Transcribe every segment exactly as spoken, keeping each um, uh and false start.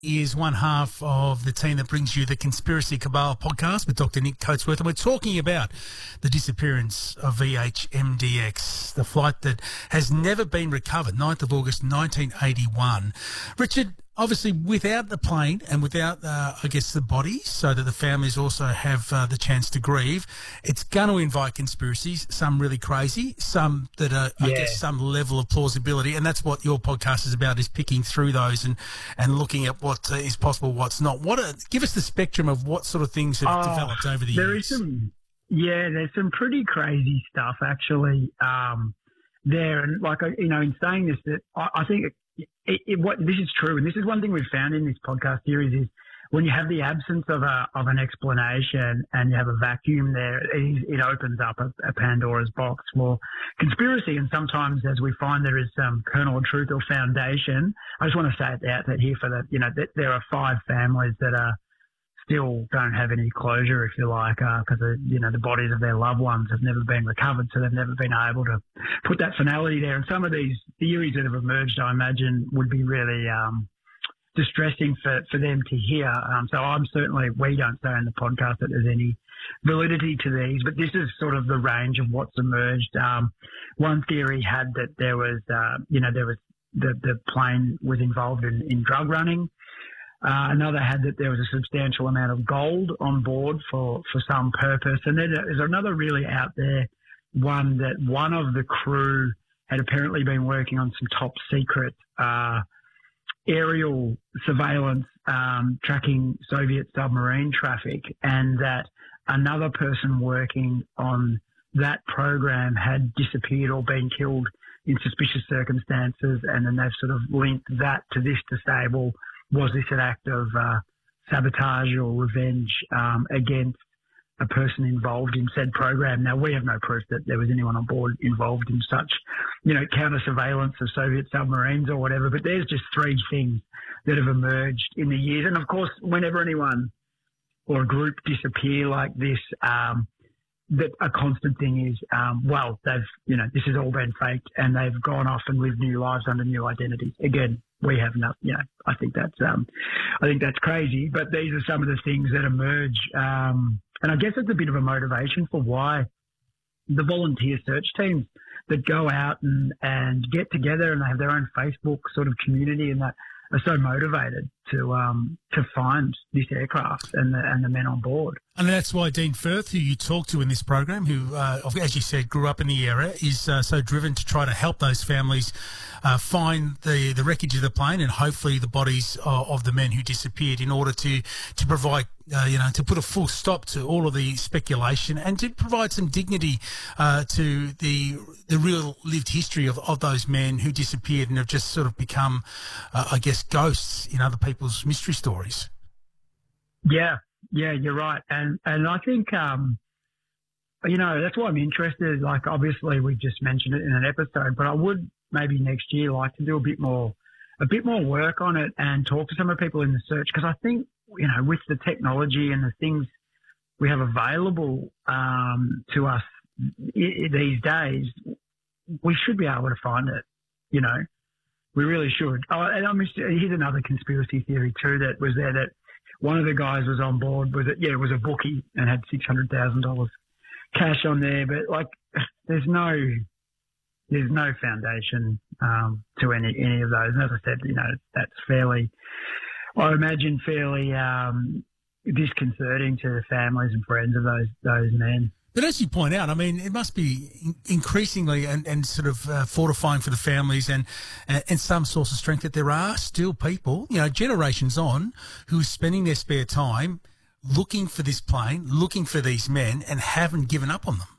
is one half of the team that brings you the Conspiracy Cabal podcast with Doctor Nick Coatsworth, and we're talking about the disappearance of V H M D X, the flight that has never been recovered, ninth of August nineteen eighty-one. Richard, obviously without the plane and without, uh, I guess, the body, so that the families also have uh, the chance to grieve, it's going to invite conspiracies, some really crazy, some that are, yeah. I guess, some level of plausibility, and that's what your podcast is about, is picking through those and, and looking at what uh, is possible, what's not. What are, give us the spectrum of what sort of things have oh, developed over the there years. Is some, yeah, there's some pretty crazy stuff, actually, um, there. And, like, you know, in saying this, that I, I think it, It, it, what this is true, and this is one thing we've found in this podcast series, is when you have the absence of a of an explanation and you have a vacuum there, it, it opens up a, a Pandora's box for conspiracy. And sometimes, as we find there is some kernel of truth or foundation, I just want to say it out that here for the you know that there are five families that are still don't have any closure, if you like, because uh, you know the bodies of their loved ones have never been recovered, so they've never been able to put that finality there. And some of these theories that have emerged, I imagine, would be really um, distressing for, for them to hear. Um, so I'm certainly, we don't say in the podcast that there's any validity to these, but this is sort of the range of what's emerged. Um, one theory had that there was, uh, you know, there was the, the plane was involved in, in drug running. Uh, another had that there was a substantial amount of gold on board for, for some purpose. And then there's another really out there one that one of the crew had apparently been working on some top secret uh, aerial surveillance um, tracking Soviet submarine traffic, and that another person working on that program had disappeared or been killed in suspicious circumstances. And then they've sort of linked that to this to say, well, was this an act of uh, sabotage or revenge um, against a person involved in said program? Now, we have no proof that there was anyone on board involved in such, you know, counter surveillance of Soviet submarines or whatever, but there's just three things that have emerged in the years. And, of course, whenever anyone or a group disappear like this, um, that a constant thing is, um, well, they've, you know, this has all been faked and they've gone off and lived new lives under new identities. Again, we have no, you know, I think that's, um, I think that's crazy, but these are some of the things that emerge. Um, and I guess it's a bit of a motivation for why the volunteer search teams that go out and, and get together and they have their own Facebook sort of community and that are so motivated to um, to find this aircraft and the, and the men on board. And that's why Dean Firth, who you talked to in this program, who, uh, as you said, grew up in the era, is uh, so driven to try to help those families uh, find the, the wreckage of the plane and hopefully the bodies of, of the men who disappeared, in order to to provide, uh, you know, to put a full stop to all of the speculation and to provide some dignity uh, to the the real lived history of, of those men who disappeared and have just sort of become, uh, I guess, ghosts in other people's mystery stories. Yeah. Yeah, you're right. And and I think, um, you know, that's why I'm interested. Like, obviously, we just mentioned it in an episode, but I would maybe next year like to do a bit more, a bit more work on it and talk to some of the people in the search. Because I think, you know, with the technology and the things we have available um, to us I- these days, we should be able to find it, you know. We really should. Oh, and I mean, here's another conspiracy theory too that was there, that one of the guys was on board with it. Yeah, it was a bookie and had six hundred thousand dollars cash on there. But like, there's no, there's no foundation um, to any any of those. And as I said, you know, that's fairly, I imagine, fairly um, disconcerting to the families and friends of those those men. But as you point out, I mean, it must be increasingly and, and sort of uh, fortifying for the families and, and and some source of strength that there are still people, you know, generations on, who are spending their spare time looking for this plane, looking for these men, and haven't given up on them.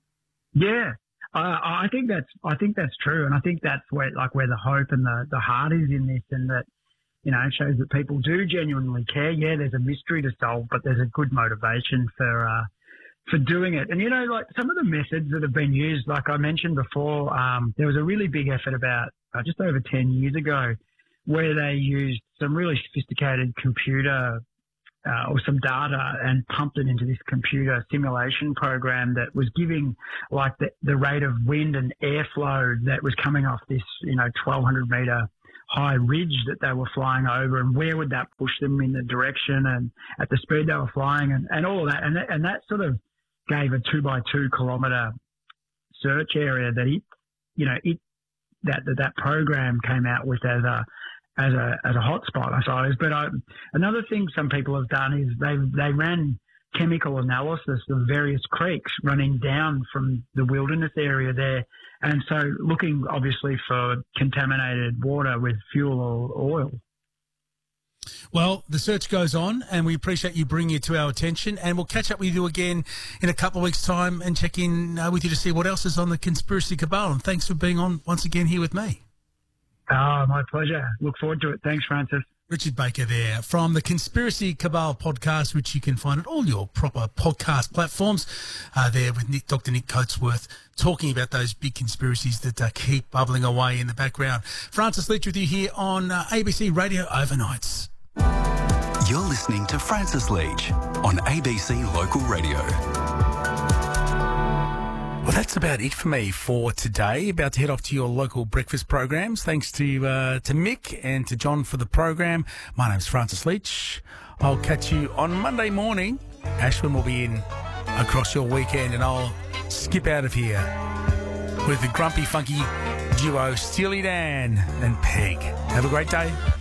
Yeah, I, I think that's I think that's true, and I think that's where like where the hope and the, the heart is in this, and that, you know, it shows that people do genuinely care. Yeah, there's a mystery to solve, but there's a good motivation for. Uh, for doing it. And, you know, like some of the methods that have been used, like I mentioned before, um, there was a really big effort about uh, just over ten years ago where they used some really sophisticated computer uh, or some data and pumped it into this computer simulation program that was giving like the, the rate of wind and airflow that was coming off this, you know, twelve hundred metre high ridge that they were flying over, and where would that push them in the direction and at the speed they were flying, and, and all of that. And that, and that sort of gave a two by two kilometre search area that it, you know, it that that, that program came out with as a as a as a hotspot, I suppose. But I, another thing some people have done is they they ran chemical analysis of various creeks running down from the wilderness area there, and so looking obviously for contaminated water with fuel or oil. Well, the search goes on, and we appreciate you bringing it to our attention, and we'll catch up with you again in a couple of weeks' time and check in uh, with you to see what else is on the Conspiracy Cabal. And thanks for being on once again here with me. Oh, my pleasure. Look forward to it. Thanks, Francis. Richard Baker there from the Conspiracy Cabal podcast, which you can find at all your proper podcast platforms, uh, there with Nick, Doctor Nick Coatsworth, talking about those big conspiracies that uh, keep bubbling away in the background. Francis Leach with you here on uh, A B C Radio Overnights. You're listening to Francis Leach on A B C Local Radio. Well, that's about it for me for today. About to head off to your local breakfast programs. Thanks to uh, to Mick and to John for the program. My name's Francis Leach. I'll catch you on Monday morning. Ashwin will be in across your weekend, and I'll skip out of here with the grumpy, funky duo Steely Dan and Peg. Have a great day.